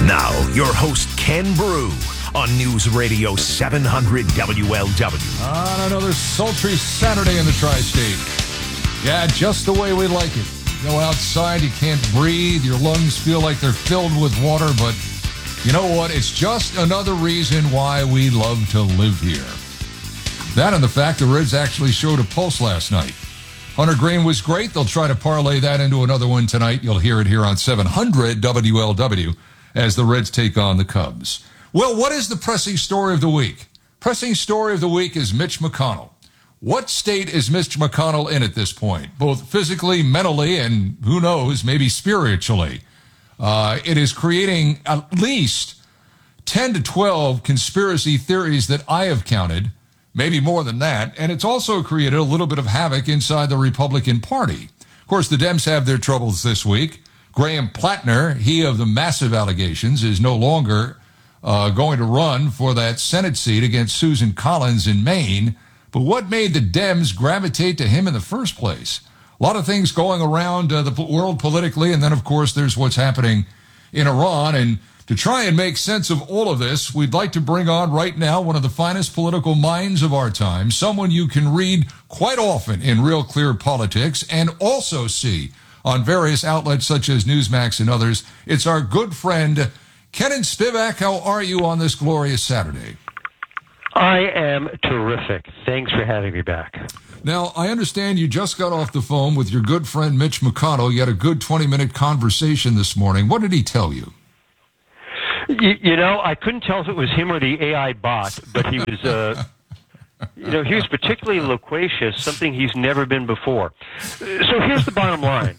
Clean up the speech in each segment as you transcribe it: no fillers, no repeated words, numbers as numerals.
Now, your host, Ken Brew, on News Radio 700 WLW. On another sultry Saturday in the Tri-State. Yeah, just the way we like it. You go outside, you can't breathe, your lungs feel like they're filled with water, but you know what? It's just another reason why we love to live here. That and the fact the Reds actually showed a pulse last night. Hunter Green was great. They'll try to parlay that into another one tonight. You'll hear it here on 700 WLW as the Reds take on the Cubs. Well, what is the pressing story of the week? Pressing story of the week is Mitch McConnell. What state is Mitch McConnell in at this point, both physically, mentally, and who knows, maybe spiritually? It is creating at least 10 to 12 conspiracy theories that I have counted, maybe more than that, and it's also created a little bit of havoc inside the Republican Party. Of course, the Dems have their troubles this week. Graham Plattner, he of the massive allegations, is no longer going to run for that Senate seat against Susan Collins in Maine. But what made the Dems gravitate to him in the first place? A lot of things going around the world politically, and then, of course, there's what's happening in Iran. And to try and make sense of all of this, we'd like to bring on right now one of the finest political minds of our time, someone you can read quite often in Real Clear Politics and also see on various outlets such as Newsmax and others. It's our good friend, Kenan Spivak. How are you on this glorious Saturday? I am terrific. Thanks for having me back. Now, I understand you just got off the phone with your good friend Mitch McConnell. You had a good 20-minute conversation this morning. What did he tell you? You know, I couldn't tell if it was him or the AI bot, but he was, he was particularly loquacious, something he's never been before. So here's the bottom line.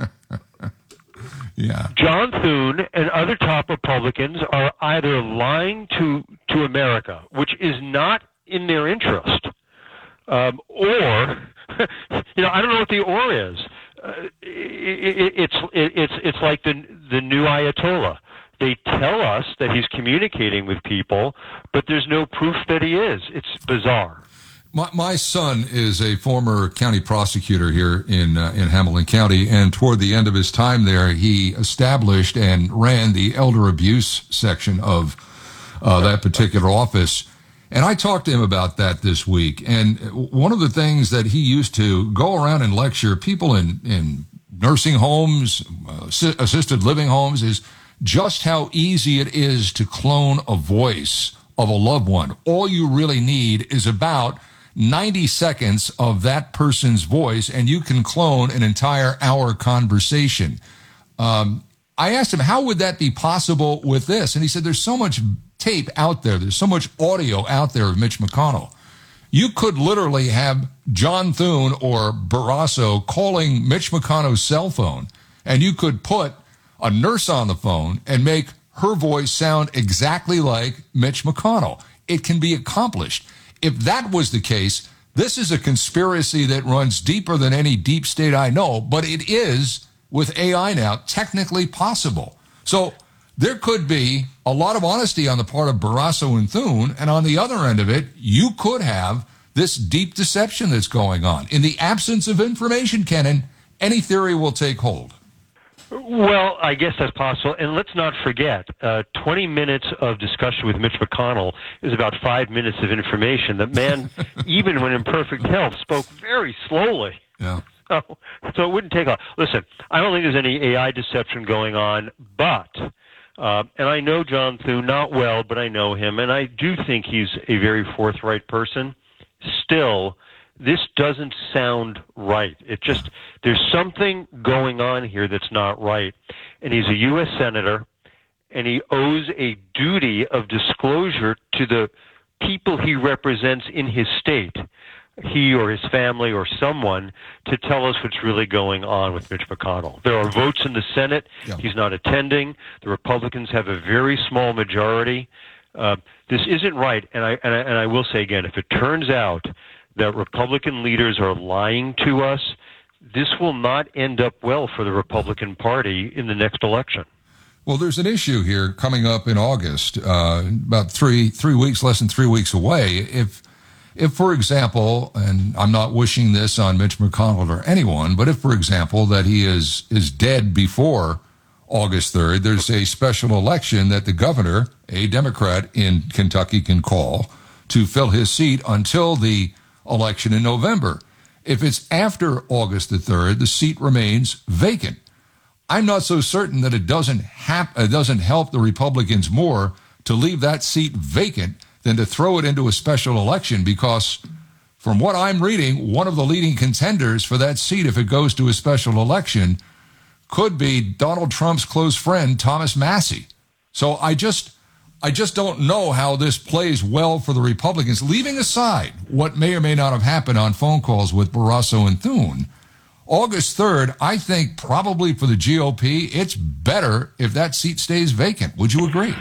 Yeah. John Thune and other top Republicans are either lying to America, which is not in their interest, or, I don't know what the or is. It's like the new Ayatollah. They tell us that he's communicating with people, but there's no proof that he is. It's bizarre. My son is a former county prosecutor here in Hamilton County, and toward the end of his time there, he established and ran the elder abuse section of that particular office. And I talked to him about that this week. And one of the things that he used to go around and lecture people in nursing homes, assisted living homes, is just how easy it is to clone a voice of a loved one. All you really need is about 90 seconds of that person's voice, and you can clone an entire hour conversation. I asked him, how would that be possible with this? And he said, there's so much tape out there. There's so much audio out there of Mitch McConnell. You could literally have John Thune or Barrasso calling Mitch McConnell's cell phone, and you could put a nurse on the phone and make her voice sound exactly like Mitch McConnell. It can be accomplished. If that was the case, this is a conspiracy that runs deeper than any deep state I know, but it is, with AI now, technically possible. So there could be a lot of honesty on the part of Barrasso and Thune, and on the other end of it, you could have this deep deception that's going on. In the absence of information, Kenan, any theory will take hold. Well, I guess that's possible. And let's not forget, 20 minutes of discussion with Mitch McConnell is about 5 minutes of information. The man, even when in perfect health, spoke very slowly. Yeah. So it wouldn't take a lot. Listen, I don't think there's any AI deception going on, but, and I know John Thune not well, but I know him, and I do think he's a very forthright person. Still, this doesn't sound right. There's something going on here that's not right. And he's a U.S. Senator, and he owes a duty of disclosure to the people he represents in his state, he or his family or someone, to tell us what's really going on with Mitch McConnell. There are votes in the Senate. Yeah. He's not attending. The Republicans have a very small majority. This isn't right. And I will say again, if it turns out that Republican leaders are lying to us, this will not end up well for the Republican Party in the next election. Well, there's an issue here coming up in August, about less than 3 weeks away. If, for example, and I'm not wishing this on Mitch McConnell or anyone, but if, for example, that he is dead before August 3rd, there's a special election that the governor, a Democrat in Kentucky, can call to fill his seat until the election in November. If it's after August the 3rd, the seat remains vacant. I'm not so certain that it doesn't help the Republicans more to leave that seat vacant than to throw it into a special election, because from what I'm reading, one of the leading contenders for that seat, if it goes to a special election, could be Donald Trump's close friend, Thomas Massie. So I just don't know how this plays well for the Republicans, leaving aside what may or may not have happened on phone calls with Barrasso and Thune. August 3rd, I think probably for the GOP, it's better if that seat stays vacant. Would you agree?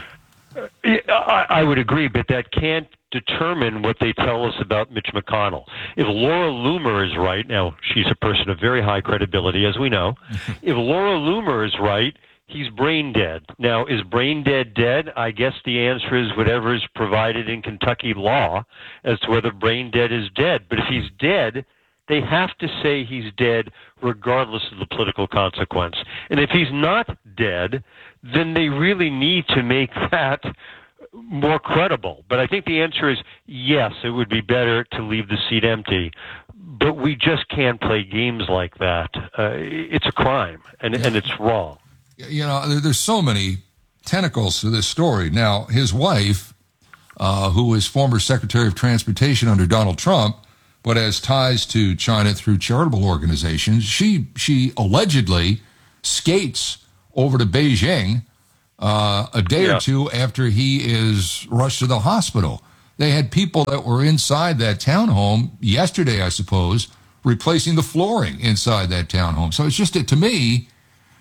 I would agree, but that can't determine what they tell us about Mitch McConnell. If Laura Loomer is right, now she's a person of very high credibility, as we know. If Laura Loomer is right, he's brain dead. Now, is brain dead? I guess the answer is whatever is provided in Kentucky law as to whether brain dead is dead. But if he's dead, they have to say he's dead regardless of the political consequence. And if he's not dead, then they really need to make that more credible. But I think the answer is yes, it would be better to leave the seat empty. But we just can't play games like that. It's a crime, and it's wrong. You know, there's so many tentacles to this story. Now, his wife, who was former Secretary of Transportation under Donald Trump, but has ties to China through charitable organizations, she allegedly skates over to Beijing a day or two after he is rushed to the hospital. They had people that were inside that townhome yesterday, I suppose, replacing the flooring inside that townhome. So it's just, to me,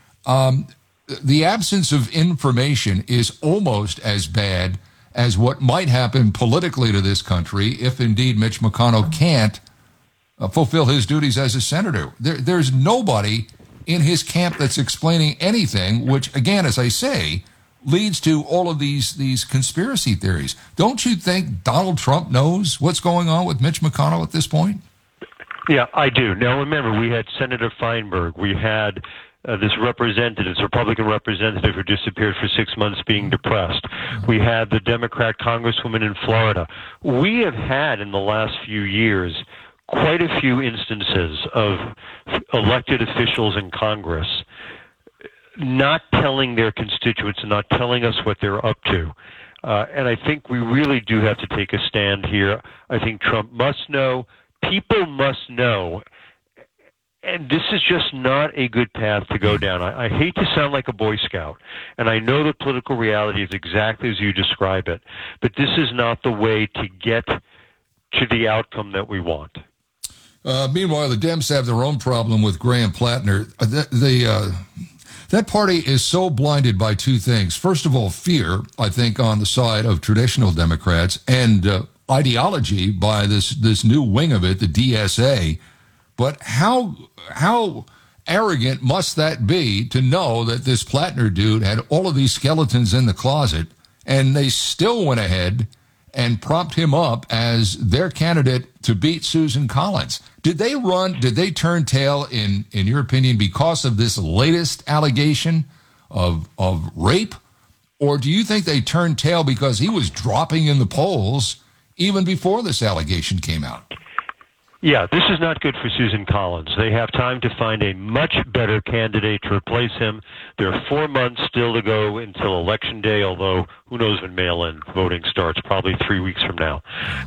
the absence of information is almost as bad as what might happen politically to this country if indeed Mitch McConnell can't fulfill his duties as a senator. There's nobody in his camp that's explaining anything, which, again, as I say, leads to all of these conspiracy theories. Don't you think Donald Trump knows what's going on with Mitch McConnell at this point? Yeah, I do. Now, remember, we had Senator Feinberg. We had this Republican representative who disappeared for 6 months being depressed. We had the Democrat congresswoman in Florida. We have had in the last few years quite a few instances of elected officials in Congress not telling their constituents and not telling us what they're up to. And I think we really do have to take a stand here. I think Trump must know. People must know. And this is just not a good path to go down. I hate to sound like a Boy Scout, and I know the political reality is exactly as you describe it, but this is not the way to get to the outcome that we want. Meanwhile, the Dems have their own problem with Graham Plattner. That party is so blinded by two things. First of all, fear, I think, on the side of traditional Democrats, and ideology by this new wing of it, the DSA. But how arrogant must that be to know that this Plattner dude had all of these skeletons in the closet, and they still went ahead and propped him up as their candidate to beat Susan Collins? Did they turn tail, in your opinion, because of this latest allegation of rape? Or do you think they turned tail because he was dropping in the polls even before this allegation came out? Yeah, this is not good for Susan Collins. They have time to find a much better candidate to replace him. There are 4 months still to go until Election Day, although who knows when mail-in voting starts, probably 3 weeks from now.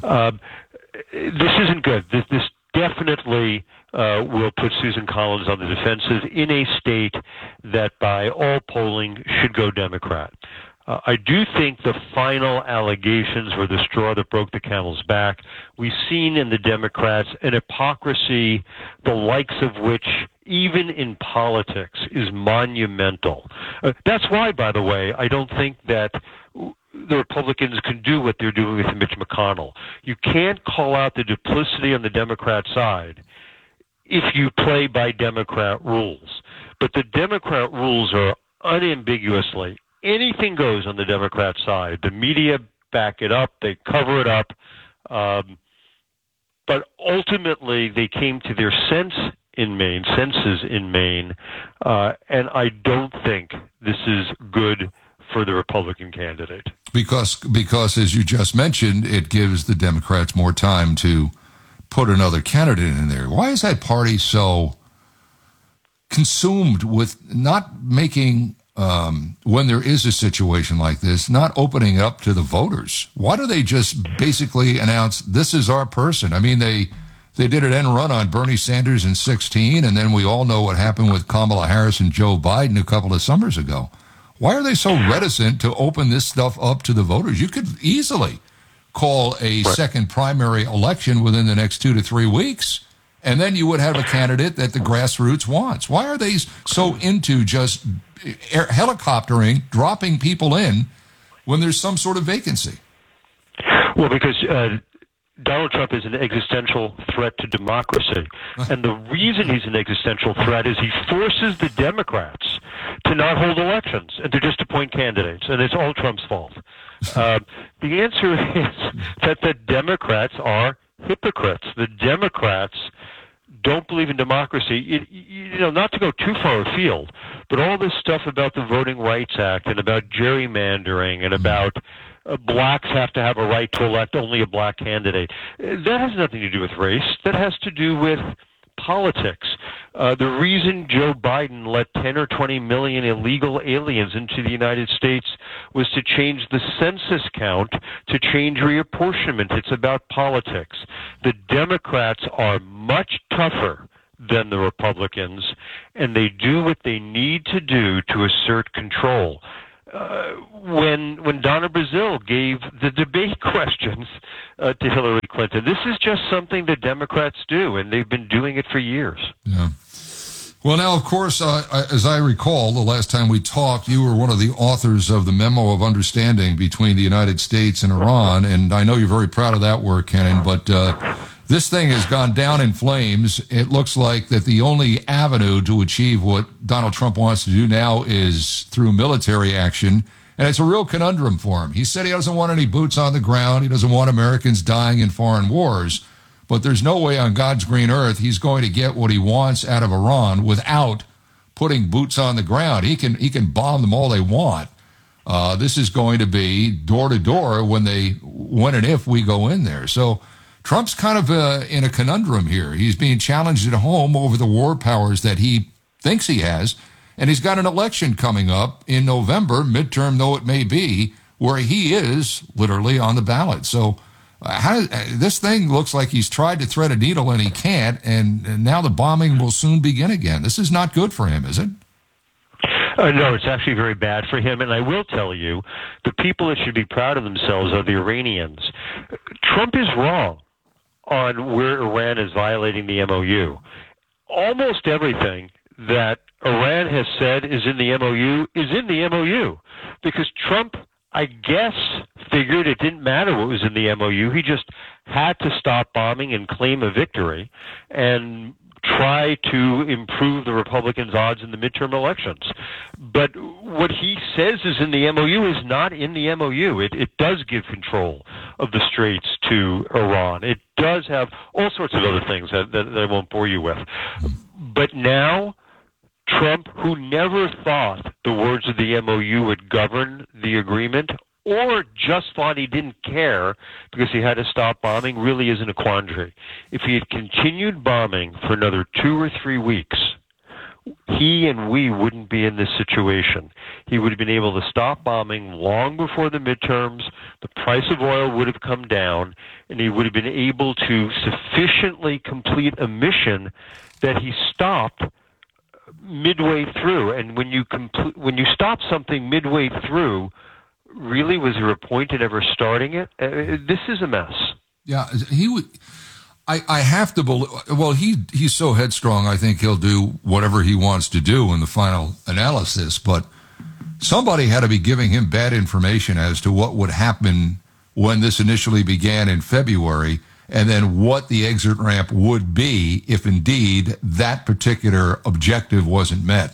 This isn't good. This definitely will put Susan Collins on the defensive in a state that by all polling should go Democrat. I do think the final allegations were the straw that broke the camel's back. We've seen in the Democrats an hypocrisy, the likes of which, even in politics, is monumental. That's why, by the way, I don't think that the Republicans can do what they're doing with Mitch McConnell. You can't call out the duplicity on the Democrat side if you play by Democrat rules. But the Democrat rules are unambiguously anything goes on the Democrat side. The media back it up. They cover it up. But ultimately, they came to their in Maine, census in Maine, and I don't think this is good for the Republican candidate. Because as you just mentioned, it gives the Democrats more time to put another candidate in there. Why is that party so consumed with not making, when there is a situation like this, not opening up to the voters? Why do they just basically announce, this is our person? I mean, they did an end run on Bernie Sanders in 2016, and then we all know what happened with Kamala Harris and Joe Biden a couple of summers ago. Why are they so reticent to open this stuff up to the voters? You could easily call a second primary election within the next 2 to 3 weeks, and then you would have a candidate that the grassroots wants. Why are they so into just helicoptering, dropping people in when there's some sort of vacancy? Well, because Donald Trump is an existential threat to democracy. And the reason he's an existential threat is he forces the Democrats to not hold elections and to just appoint candidates. And it's all Trump's fault. The answer is that the Democrats are hypocrites. The Democrats don't believe in democracy. Not to go too far afield, but all this stuff about the Voting Rights Act and about gerrymandering and about blacks have to have a right to elect only a black candidate. That has nothing to do with race. That has to do with politics. The reason Joe Biden let 10 or 20 million illegal aliens into the United States was to change the census count, to change reapportionment. It's about politics. The Democrats are much tougher than the Republicans, and they do what they need to do to assert control. When Donna Brazile gave the debate questions to Hillary Clinton, this is just something the Democrats do, and they've been doing it for years. Yeah. Well, now, of course, as I recall, the last time we talked, you were one of the authors of the Memo of Understanding between the United States and Iran, and I know you're very proud of that work, Kennan, but this thing has gone down in flames. It looks like that the only avenue to achieve what Donald Trump wants to do now is through military action, and it's a real conundrum for him. He said he doesn't want any boots on the ground. He doesn't want Americans dying in foreign wars, but there's no way on God's green earth he's going to get what he wants out of Iran without putting boots on the ground. He can bomb them all they want. This is going to be door to door when and if we go in there. So Trump's kind of in a conundrum here. He's being challenged at home over the war powers that he thinks he has, and he's got an election coming up in November, midterm though it may be, where he is literally on the ballot. So this thing looks like he's tried to thread a needle and he can't, and now the bombing will soon begin again. This is not good for him, is it? No, it's actually very bad for him. And I will tell you, the people that should be proud of themselves are the Iranians. Trump is wrong on where Iran is violating the MOU. Almost everything that Iran has said is in the MOU, because Trump, I guess, figured it didn't matter what was in the MOU. He just had to stop bombing and claim a victory and try to improve the Republicans' odds in the midterm elections. But what he says is in the MOU is not in the MOU. It does give control of the straits to Iran. It does have all sorts of other things that I won't bore you with. But now, Trump, who never thought the words of the MOU would govern the agreement, or just thought he didn't care because he had to stop bombing, really is in a quandary. If he had continued bombing for another 2 or 3 weeks, he and we wouldn't be in this situation. He would have been able to stop bombing long before the midterms, the price of oil would have come down, and he would have been able to sufficiently complete a mission that he stopped midway through. And when you stop something midway through, really, was there a point in ever starting it? This is a mess. Yeah, he would. I have to believe. Well, he's so headstrong. I think he'll do whatever he wants to do in the final analysis. But somebody had to be giving him bad information as to what would happen when this initially began in February, and then what the exit ramp would be if indeed that particular objective wasn't met.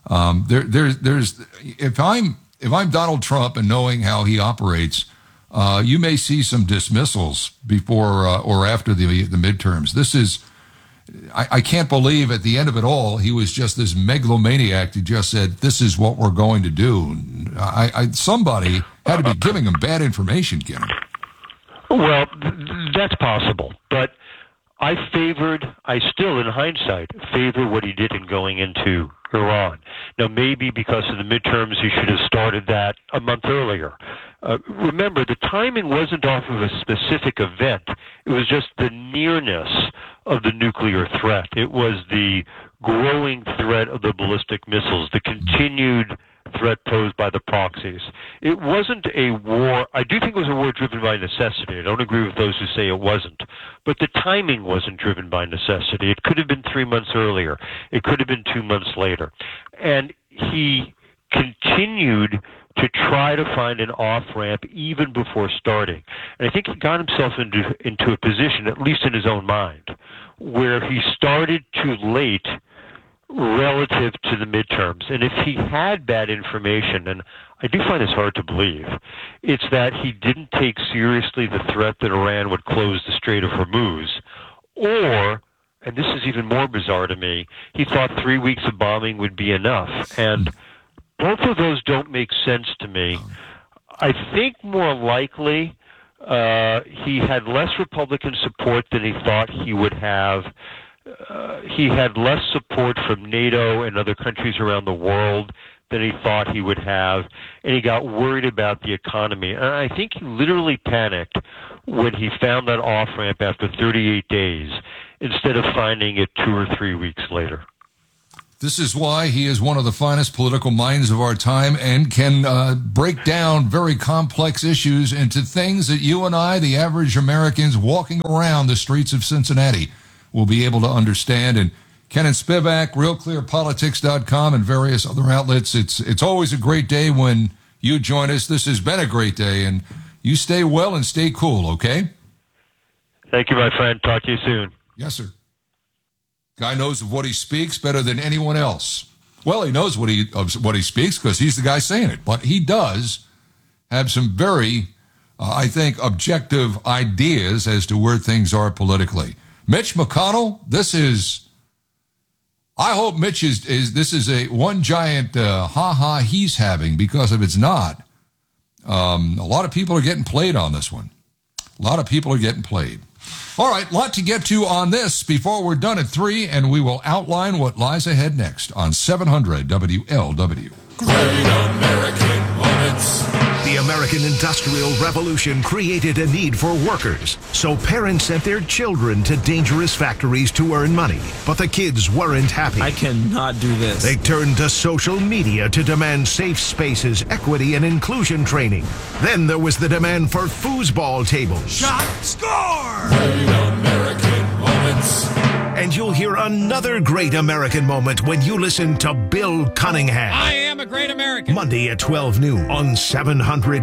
If I'm Donald Trump and knowing how he operates, you may see some dismissals before or after the midterms. This is I can't believe at the end of it all, he was just this megalomaniac who just said, this is what we're going to do. Somebody had to be giving him bad information, Ken. Well, that's possible. But I still, in hindsight, favor what he did in going into Iran. Now, maybe because of the midterms, he should have started that a month earlier. Remember, the timing wasn't off of a specific event. It was just the nearness of the nuclear threat. It was the growing threat of the ballistic missiles, the continued threat posed by the proxies. It wasn't a war. I do think it was a war driven by necessity. I don't agree with those who say it wasn't. But the timing wasn't driven by necessity. It could have been 3 months earlier. It could have been 2 months later. And he continued to try to find an off-ramp even before starting. And I think he got himself into a position, at least in his own mind, where he started too late relative to the midterms. And if he had bad information, and I do find this hard to believe, it's that he didn't take seriously the threat that Iran would close the Strait of Hormuz, or, and this is even more bizarre to me, he thought 3 weeks of bombing would be enough. And both of those don't make sense to me. I think more likely he had less Republican support than he thought he would have. He had less support from NATO and other countries around the world than he thought he would have, and he got worried about the economy. And I think he literally panicked when he found that off-ramp after 38 days instead of finding it 2 or 3 weeks later. This is why he is one of the finest political minds of our time and can break down very complex issues into things that you and I, the average Americans walking around the streets of Cincinnati, will be able to understand. And Ken and Spivak, RealClearPolitics.com, and various other outlets. It's always a great day when you join us. This has been a great day, and you stay well and stay cool, okay? Thank you, my friend. Talk to you soon. Yes, sir. Guy knows of what he speaks better than anyone else. Well, he knows what he speaks because he's the guy saying it. But he does have some very, I think, objective ideas as to where things are politically. Mitch McConnell, I hope Mitch this is a one giant ha-ha he's having, because if it's not, a lot of people are getting played on this one. A lot of people are getting played. All right, lot to get to on this before we're done at 3, and we will outline what lies ahead next on 700 WLW. Great American Moments. The American Industrial Revolution created a need for workers, so parents sent their children to dangerous factories to earn money. But the kids weren't happy. I cannot do this. They turned to social media to demand safe spaces, equity, and inclusion training. Then there was the demand for foosball tables. Shot, score! Great American Moments. And you'll hear another great American moment when you listen to Bill Cunningham. I am a great American. Monday at 12 noon on 700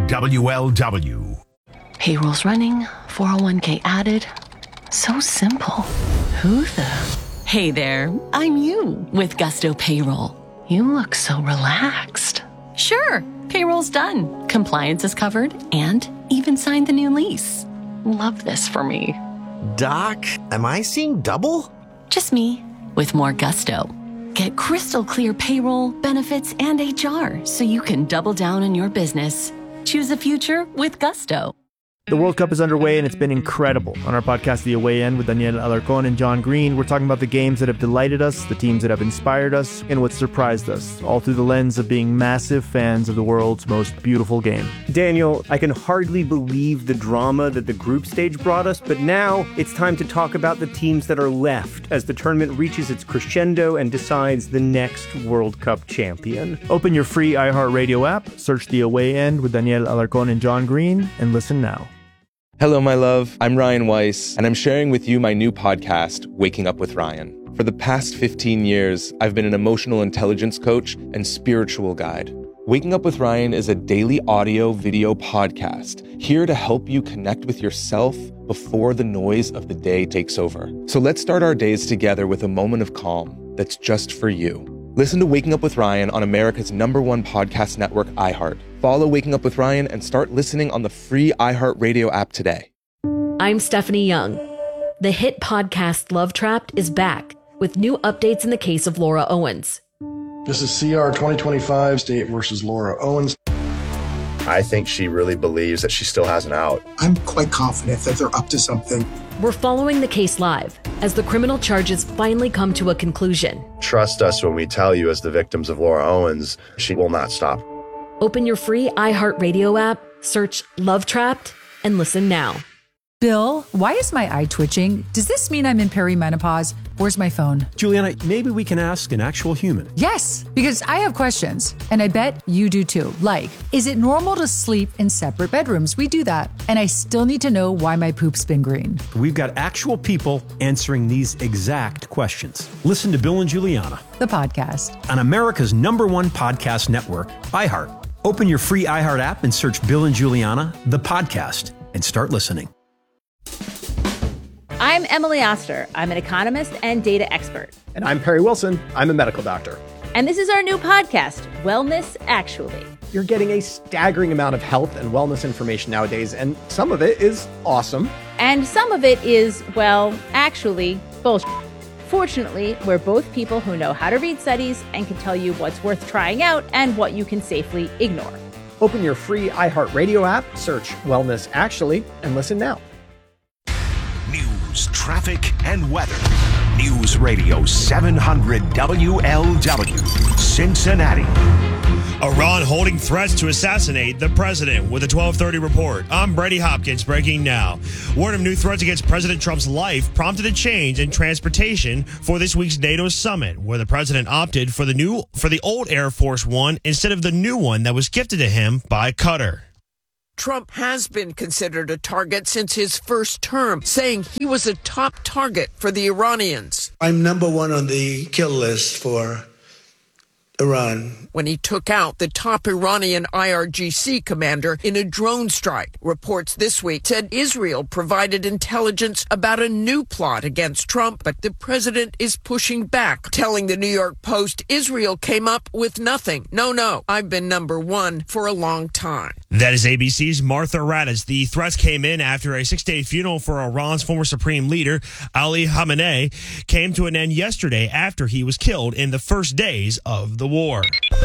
WLW. Payroll's running, 401k added. So simple. Who the? Hey there, I'm you with Gusto Payroll. You look so relaxed. Sure, payroll's done. Compliance is covered and even signed the new lease. Love this for me. Doc, am I seeing double? Just me with more gusto. Get crystal clear payroll, benefits, and HR so you can double down on your business. Choose a future with Gusto. The World Cup is underway, and it's been incredible. On our podcast, The Away End, with Daniel Alarcón and John Green, we're talking about the games that have delighted us, the teams that have inspired us, and what surprised us, all through the lens of being massive fans of the world's most beautiful game. Daniel, I can hardly believe the drama that the group stage brought us, but now it's time to talk about the teams that are left as the tournament reaches its crescendo and decides the next World Cup champion. Open your free iHeartRadio app, search The Away End with Daniel Alarcón and John Green, and listen now. Hello, my love. I'm Ryan Weiss, and I'm sharing with you my new podcast, Waking Up with Ryan. For the past 15 years, I've been an emotional intelligence coach and spiritual guide. Waking Up with Ryan is a daily audio video podcast here to help you connect with yourself before the noise of the day takes over. So let's start our days together with a moment of calm that's just for you. Listen to Waking Up with Ryan on America's #1 podcast network, iHeart. Follow Waking Up with Ryan and start listening on the free iHeartRadio app today. I'm Stephanie Young. The hit podcast Love Trapped is back with new updates in the case of Laura Owens. This is CR 2025, State versus Laura Owens. I think she really believes that she still has an out. I'm quite confident that they're up to something. We're following the case live as the criminal charges finally come to a conclusion. Trust us when we tell you, as the victims of Laura Owens, she will not stop. Open your free iHeartRadio app, search Love Trapped, and listen now. Bill, why is my eye twitching? Does this mean I'm in perimenopause? Where's my phone? Juliana, maybe we can ask an actual human. Yes, because I have questions, and I bet you do too. Like, is it normal to sleep in separate bedrooms? We do that. And I still need to know why my poop's been green. We've got actual people answering these exact questions. Listen to Bill and Juliana, the podcast, on America's #1 podcast network, iHeart. Open your free iHeart app and search Bill and Juliana, the podcast, and start listening. I'm Emily Oster. I'm an economist and data expert. And I'm Perry Wilson. I'm a medical doctor. And this is our new podcast, Wellness Actually. You're getting a staggering amount of health and wellness information nowadays, and some of it is awesome. And some of it is, well, actually, bullshit. Fortunately, we're both people who know how to read studies and can tell you what's worth trying out and what you can safely ignore. Open your free iHeartRadio app, search Wellness Actually, and listen now. News, traffic, and weather. News Radio 700 WLW, Cincinnati. Iran holding threats to assassinate the president with a 12:30 report. I'm Brady Hopkins, breaking now. Word of new threats against President Trump's life prompted a change in transportation for this week's NATO summit, where the president opted for the old Air Force One instead of the new one that was gifted to him by Qatar. Trump has been considered a target since his first term, saying he was a top target for the Iranians. I'm #1 on the kill list for Iran. When he took out the top Iranian IRGC commander in a drone strike. Reports this week said Israel provided intelligence about a new plot against Trump, but the president is pushing back, telling the New York Post Israel came up with nothing. No, I've been #1 for a long time. That is ABC's Martha Raddatz. The threats came in after a 6-day funeral for Iran's former supreme leader, Ali Khamenei, came to an end yesterday after he was killed in the first days of the war.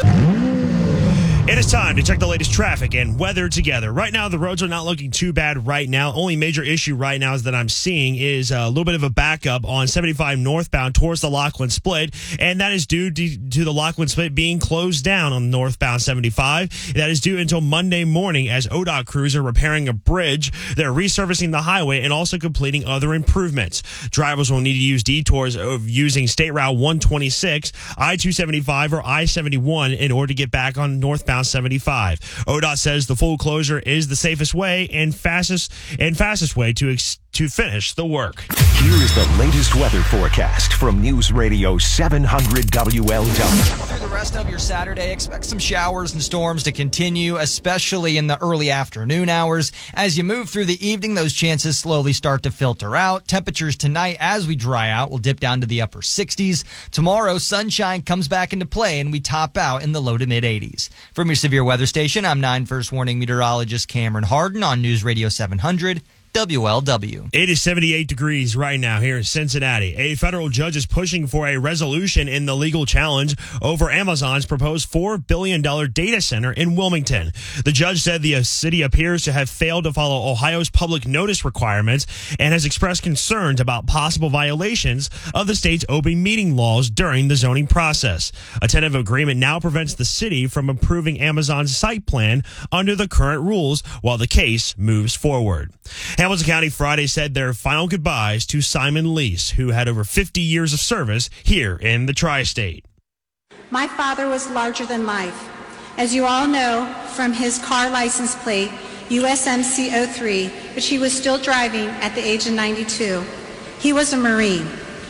It is time to check the latest traffic and weather together. Right now, the roads are not looking too bad right now. Only major issue right now is that I'm seeing is a little bit of a backup on 75 northbound towards the Lachlan Split, and that is due to the Lachlan Split being closed down on northbound 75. That is due until Monday morning as ODOT crews are repairing a bridge. They're resurfacing the highway and also completing other improvements. Drivers will need to use detours of using State Route 126, I-275, or I-71 in order to get back on northbound 75. ODOT says the full closure is the safest way and fastest way to finish the work. Here is the latest weather forecast from News Radio 700 WLW. Through the rest of your Saturday, expect some showers and storms to continue, especially in the early afternoon hours. As you move through the evening, those chances slowly start to filter out. Temperatures tonight, as we dry out, will dip down to the upper 60s. Tomorrow, sunshine comes back into play, and we top out in the low to mid 80s. From your severe weather station, I'm 9 First Warning meteorologist Cameron Harden on News Radio 700. WLW. It is 78 degrees right now here in Cincinnati. A federal judge is pushing for a resolution in the legal challenge over Amazon's proposed $4 billion data center in Wilmington. The judge said the city appears to have failed to follow Ohio's public notice requirements and has expressed concerns about possible violations of the state's open meeting laws during the zoning process. A tentative agreement now prevents the city from approving Amazon's site plan under the current rules while the case moves forward. Hamilton County Friday said their final goodbyes to Simon Lease, who had over 50 years of service here in the tri-state. My father was larger than life. As you all know from his car license plate, USMC 03, which he was still driving at the age of 92. He was a Marine.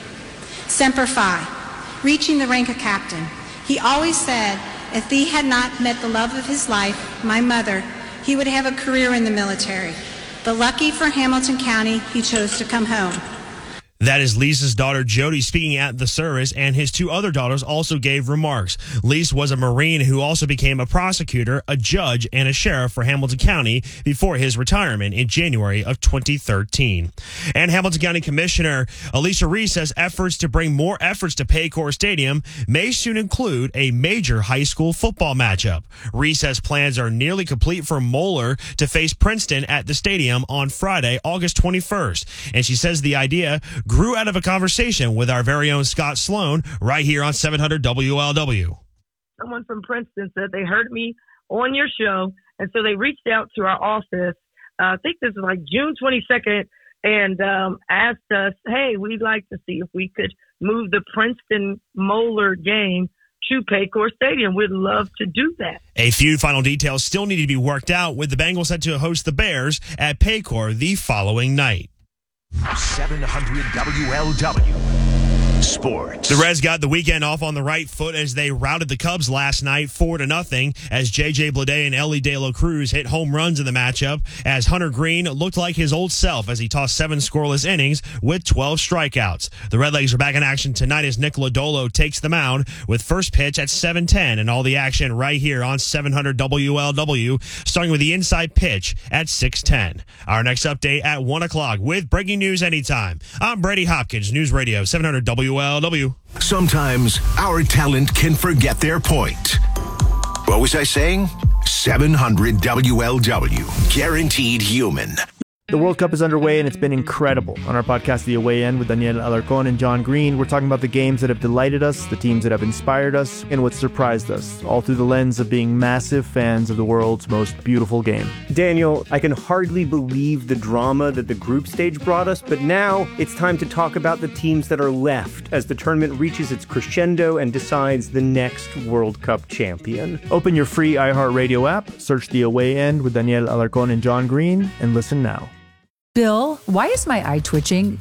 Semper Fi, reaching the rank of captain. He always said if he had not met the love of his life, my mother, he would have a career in the military. But lucky for Hamilton County, he chose to come home. That is Lisa's daughter, Jody, speaking at the service, and his two other daughters also gave remarks. Lisa was a Marine who also became a prosecutor, a judge, and a sheriff for Hamilton County before his retirement in January of 2013. And Hamilton County Commissioner Alicia Reese says efforts to bring more efforts to Paycor Stadium may soon include a major high school football matchup. Reese says plans are nearly complete for Moeller to face Princeton at the stadium on Friday, August 21st. And she says the idea grew out of a conversation with our very own Scott Sloan right here on 700 WLW. Someone from Princeton said they heard me on your show, and so they reached out to our office. I think this is like June 22nd, and asked us, hey, we'd like to see if we could move the Princeton-Moeller game to Paycor Stadium. We'd love to do that. A few final details still need to be worked out, with the Bengals set to host the Bears at Paycor the following night. 700 WLW Sports. The Reds got the weekend off on the right foot as they routed the Cubs last night 4-0 as J.J. Bleday and Ellie De La Cruz hit home runs in the matchup, as Hunter Green looked like his old self as he tossed 7 scoreless innings with 12 strikeouts. The Redlegs are back in action tonight as Nick Lodolo takes the mound with first pitch at 7:10, and all the action right here on 700 WLW, starting with the inside pitch at 6:10. Our next update at 1 o'clock with breaking news anytime. I'm Brady Hopkins, News Radio 700 WLW. Sometimes our talent can forget their point. What was I saying? 700 WLW. Guaranteed human. The World Cup is underway, and it's been incredible. On our podcast, The Away End, with Daniel Alarcon and John Green, we're talking about the games that have delighted us, the teams that have inspired us, and what surprised us, all through the lens of being massive fans of the world's most beautiful game. Daniel, I can hardly believe the drama that the group stage brought us, but now it's time to talk about the teams that are left as the tournament reaches its crescendo and decides the next World Cup champion. Open your free iHeartRadio app, search The Away End with Daniel Alarcon and John Green, and listen now. Bill, why is my eye twitching?